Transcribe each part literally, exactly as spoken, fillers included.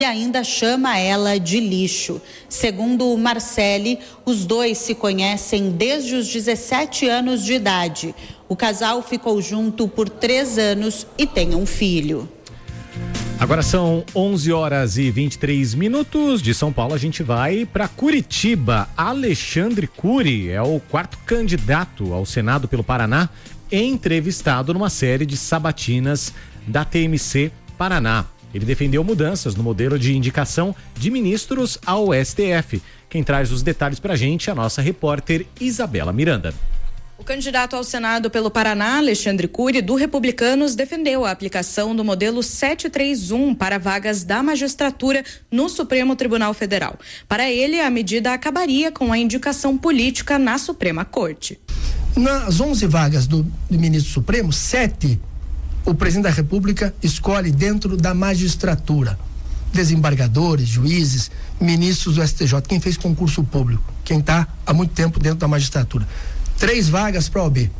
e ainda chama ela de lixo. Segundo Marcele, os dois se conhecem desde os dezessete anos de idade. O casal ficou junto por três anos e tem um filho. Agora são onze horas e vinte e três minutos. De São Paulo a gente vai para Curitiba. Alexandre Cury é o quarto candidato ao Senado pelo Paraná, entrevistado numa série de sabatinas da T M C Paraná. Ele defendeu mudanças no modelo de indicação de ministros ao S T F. Quem traz os detalhes pra gente é a nossa repórter Isabela Miranda. O candidato ao Senado pelo Paraná, Alexandre Cury, do Republicanos, defendeu a aplicação do modelo setecentos e trinta e um para vagas da magistratura no Supremo Tribunal Federal. Para ele, a medida acabaria com a indicação política na Suprema Corte. Nas onze vagas do, do ministro Supremo, sete o presidente da República escolhe dentro da magistratura. Desembargadores, juízes, ministros do S T J, quem fez concurso público, quem está há muito tempo dentro da magistratura. Três vagas para a O A B.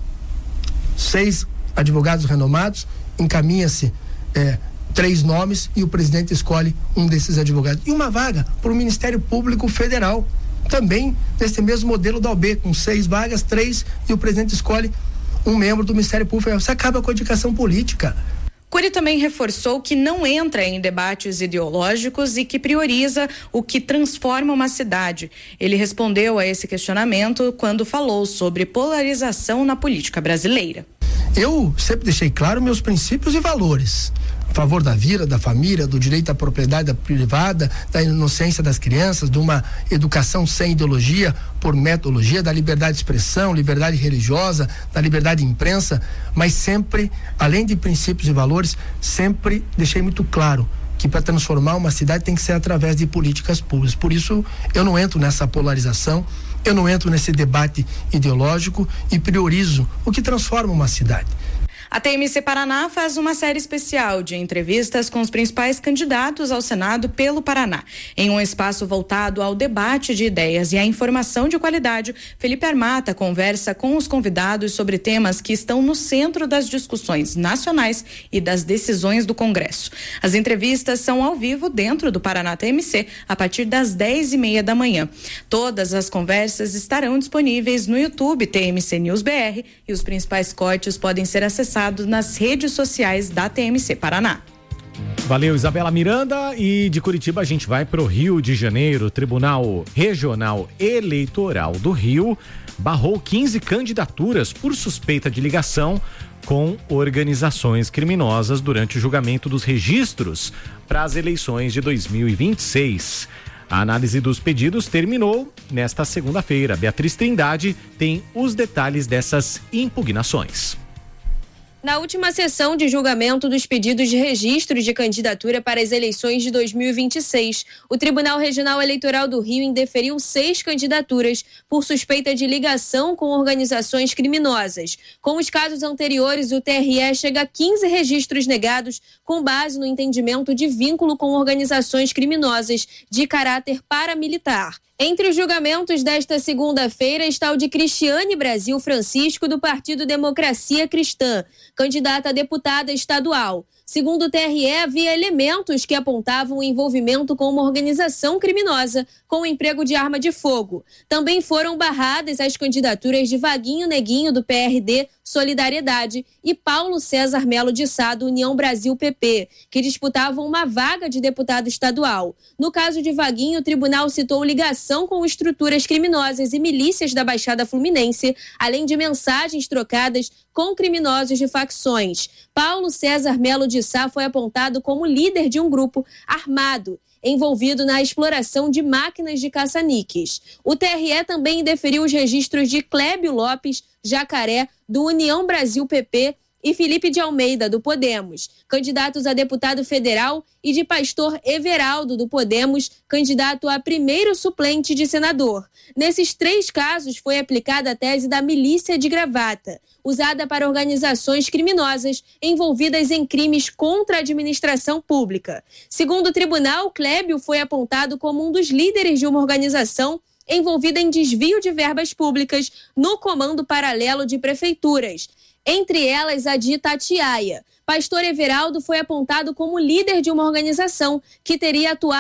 Seis advogados renomados, encaminha-se é, três nomes e o presidente escolhe um desses advogados. E uma vaga para o Ministério Público Federal, também nesse mesmo modelo da O A B, com seis vagas, três, e o presidente escolhe um membro do Ministério Público Federal. Você acaba com a indicação política. Cury também reforçou que não entra em debates ideológicos e que prioriza o que transforma uma cidade. Ele respondeu a esse questionamento quando falou sobre polarização na política brasileira. Eu sempre deixei claro meus princípios e valores. A favor da vida, da família, do direito à propriedade privada, da inocência das crianças, de uma educação sem ideologia, por metodologia, da liberdade de expressão, liberdade religiosa, da liberdade de imprensa, mas sempre, além de princípios e valores, sempre deixei muito claro que para transformar uma cidade tem que ser através de políticas públicas. Por isso, eu não entro nessa polarização, eu não entro nesse debate ideológico e priorizo o que transforma uma cidade. A T M C Paraná faz uma série especial de entrevistas com os principais candidatos ao Senado pelo Paraná. Em um espaço voltado ao debate de ideias e à informação de qualidade, Felipe Armata conversa com os convidados sobre temas que estão no centro das discussões nacionais e das decisões do Congresso. As entrevistas são ao vivo dentro do Paraná T M C a partir das dez e meia da manhã. Todas as conversas estarão disponíveis no YouTube T M C News B R e os principais cortes podem ser acessados nas redes sociais da T M C Paraná. Valeu, Isabela Miranda. E de Curitiba a gente vai para o Rio de Janeiro. O Tribunal Regional Eleitoral do Rio barrou quinze candidaturas por suspeita de ligação com organizações criminosas durante o julgamento dos registros para as eleições de dois mil e vinte e seis. A análise dos pedidos terminou nesta segunda-feira. Beatriz Trindade tem os detalhes dessas impugnações. Na última sessão de julgamento dos pedidos de registro de candidatura para as eleições de dois mil e vinte e seis, o Tribunal Regional Eleitoral do Rio indeferiu seis candidaturas por suspeita de ligação com organizações criminosas. Com os casos anteriores, o T R E chega a quinze registros negados com base no entendimento de vínculo com organizações criminosas de caráter paramilitar. Entre os julgamentos desta segunda-feira está o de Cristiane Brasil Francisco, do Partido Democracia Cristã, candidata a deputada estadual. Segundo o T R E, havia elementos que apontavam o envolvimento com uma organização criminosa com o emprego de arma de fogo. Também foram barradas as candidaturas de Vaguinho Neguinho, do P R D Solidariedade, e Paulo César Melo de Sá, do União Brasil P P, que disputavam uma vaga de deputado estadual. No caso de Vaguinho, o tribunal citou ligação com estruturas criminosas e milícias da Baixada Fluminense, além de mensagens trocadas com criminosos de facções. Paulo César Melo de Sá foi apontado como líder de um grupo armado envolvido na exploração de máquinas de caça-níqueis. O T R E também indeferiu os registros de Clébio Lopes Jacaré, do União Brasil P P, e Felipe de Almeida, do Podemos, candidatos a deputado federal, e de Pastor Everaldo, do Podemos, candidato a primeiro suplente de senador. Nesses três casos foi aplicada a tese da milícia de gravata, usada para organizações criminosas envolvidas em crimes contra a administração pública. Segundo o tribunal, Clébio foi apontado como um dos líderes de uma organização envolvida em desvio de verbas públicas no comando paralelo de prefeituras, entre elas a de Itatiaia. Pastor Everaldo foi apontado como líder de uma organização que teria atuado